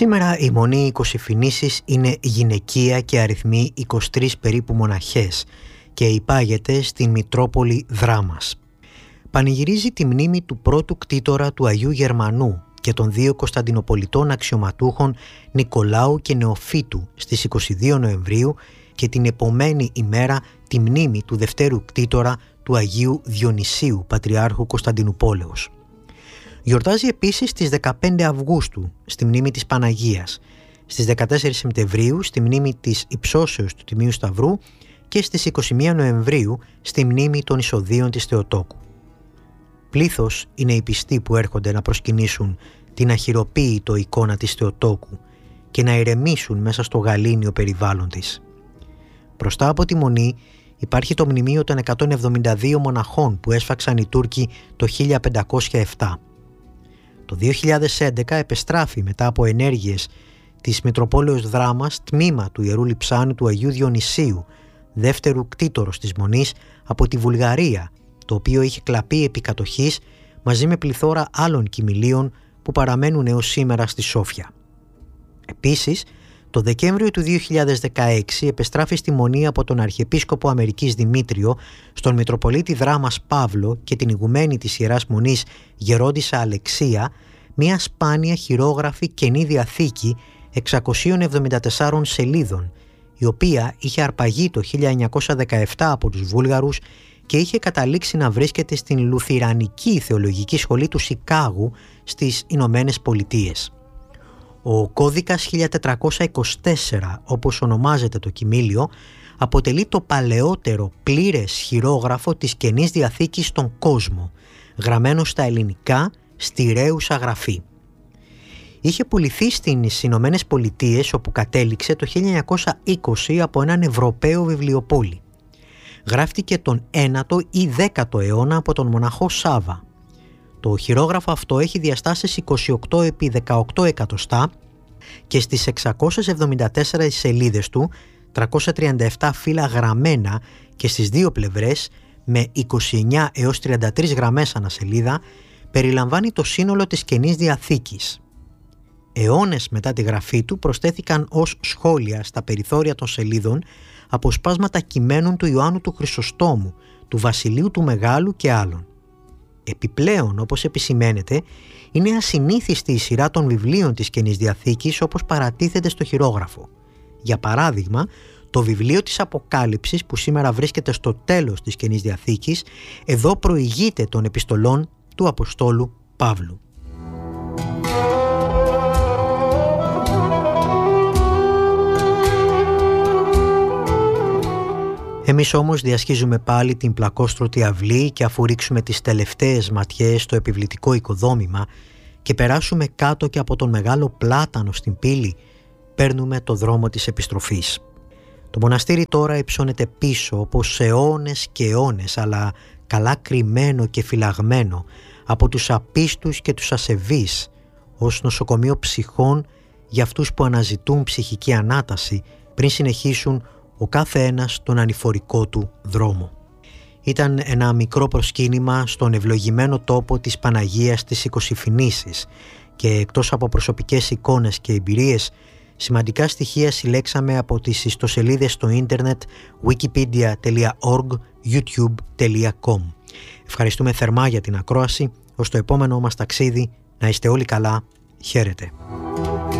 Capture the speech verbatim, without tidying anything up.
Σήμερα η Μονή Οικοσυφηνήσης είναι γυναικεία και αριθμεί είκοσι τρεις περίπου μοναχές και υπάγεται στην Μητρόπολη Δράμας. Πανηγυρίζει τη μνήμη του πρώτου κτήτορα του Αγίου Γερμανού και των δύο Κωνσταντινοπολιτών αξιωματούχων Νικολάου και Νεοφύτου στις είκοσι δύο Νοεμβρίου και την επομένη ημέρα τη μνήμη του δευτέρου κτήτορα του Αγίου Διονυσίου Πατριάρχου Κωνσταντινουπόλεως. Γιορτάζει επίσης στις δεκαπέντε Αυγούστου στη μνήμη της Παναγίας, στις δεκατέσσερις Σεπτεμβρίου στη μνήμη της Υψώσεως του Τιμίου Σταυρού και στις είκοσι μία Νοεμβρίου στη μνήμη των εισοδείων της Θεοτόκου. Πλήθος είναι οι πιστοί που έρχονται να προσκυνήσουν την αχυροποίητο εικόνα της Θεοτόκου και να ηρεμήσουν μέσα στο γαλήνιο περιβάλλον της. Μπροστά από τη Μονή υπάρχει το μνημείο των εκατόν εβδομήντα δύο μοναχών που έσφαξαν οι Τούρκοι το χίλια πεντακόσια επτά. Το δύο χιλιάδες έντεκα επεστράφει μετά από ενέργειες της Μητροπόλεως Δράμας τμήμα του Ιερού Λειψάνου του Αγίου Διονυσίου, δεύτερου κτήτορος της Μονής, από τη Βουλγαρία, το οποίο είχε κλαπεί επί κατοχής μαζί με πληθώρα άλλων κοιμηλίων που παραμένουν έως σήμερα στη Σόφια. Επίσης, το Δεκέμβριο του δύο χιλιάδες δεκαέξι επεστράφει στη Μονή από τον Αρχιεπίσκοπο Αμερικής Δημήτριο στον Μητροπολίτη Δράμας Παύλο και την ηγουμένη της Ιεράς Μονής Γερόντισσα Αλεξία μια σπάνια χειρόγραφη καινή διαθήκη εξακόσιες εβδομήντα τέσσερις σελίδων, η οποία είχε αρπαγεί το χίλια εννιακόσια δεκαεπτά από τους Βούλγαρους και είχε καταλήξει να βρίσκεται στην Λουθυρανική Θεολογική Σχολή του Σικάγου στις Ηνωμένες Πολιτείες. Ο κώδικας χίλια τετρακόσια είκοσι τέσσερα, όπως ονομάζεται το κοιμήλιο, αποτελεί το παλαιότερο πλήρες χειρόγραφο της Καινής Διαθήκης στον κόσμο, γραμμένο στα ελληνικά, στη ρέουσα γραφή. Είχε πουληθεί στις Ηνωμένες Πολιτείες, όπου κατέληξε το χίλια εννιακόσια είκοσι από έναν Ευρωπαίο βιβλιοπόλη. Γράφτηκε τον ένατο ή δέκατο αιώνα από τον μοναχό Σάβα. Το χειρόγραφο αυτό έχει διαστάσεις είκοσι οκτώ επί δεκαοκτώ εκατοστά και στις εξακόσιες εβδομήντα τέσσερις σελίδες του, τριακόσια τριάντα επτά φύλλα γραμμένα και στις δύο πλευρές με είκοσι εννέα έως τριάντα τρεις γραμμές ανά σελίδα, περιλαμβάνει το σύνολο της Καινής Διαθήκης. Αιώνες μετά τη γραφή του προσθέθηκαν ως σχόλια στα περιθώρια των σελίδων αποσπάσματα κειμένων του Ιωάννου του Χρυσοστόμου, του Βασιλείου του Μεγάλου και άλλων. Επιπλέον, όπως επισημαίνεται, είναι ασυνήθιστη η σειρά των βιβλίων της Καινής Διαθήκης όπως παρατίθεται στο χειρόγραφο. Για παράδειγμα, το βιβλίο της Αποκάλυψης που σήμερα βρίσκεται στο τέλος της Καινής Διαθήκης, εδώ προηγείται των επιστολών του Αποστόλου Παύλου. Εμείς όμως διασχίζουμε πάλι την πλακόστρωτη αυλή και αφού ρίξουμε τις τελευταίες ματιές στο επιβλητικό οικοδόμημα και περάσουμε κάτω και από τον μεγάλο πλάτανο στην πύλη, παίρνουμε το δρόμο της επιστροφής. Το μοναστήρι τώρα υψώνεται πίσω όπως αιώνες και αιώνες, αλλά καλά κρυμμένο και φυλαγμένο από τους απίστους και τους ασεβείς, ως νοσοκομείο ψυχών για αυτούς που αναζητούν ψυχική ανάταση πριν συνεχίσουν ο κάθε ένας τον ανηφορικό του δρόμο. Ήταν ένα μικρό προσκύνημα στον ευλογημένο τόπο της Παναγίας της Οικοσυφηνήσης και εκτός από προσωπικές εικόνες και εμπειρίες, σημαντικά στοιχεία συλλέξαμε από τις ιστοσελίδες στο ίντερνετ wikipedia τελεία org, youtube τελεία com. Ευχαριστούμε θερμά για την ακρόαση. Ως το επόμενο μας ταξίδι, να είστε όλοι καλά. Χαίρετε.